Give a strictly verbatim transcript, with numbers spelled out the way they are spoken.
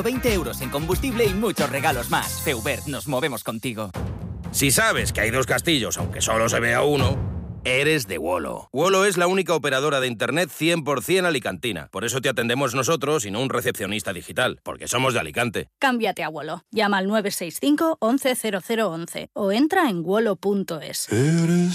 veinte euros en combustible y muchos regalos más. Feubert, nos movemos contigo. Si sabes que hay dos castillos, aunque solo se vea uno, eres de Wolo. Wolo es la única operadora de Internet cien por ciento alicantina. Por eso te atendemos nosotros y no un recepcionista digital, porque somos de Alicante. Cámbiate a Wolo. Llama al nueve seis cinco, once, cero cero once o entra en wolo punto es.